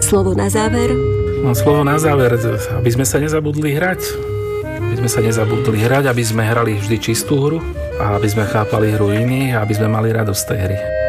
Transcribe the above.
Slovo na záver? No, slovo na záver, aby sme sa nezabudli hrať. Aby sme hrali vždy čistú hru a aby sme chápali hru iných a aby sme mali radosť tej hry.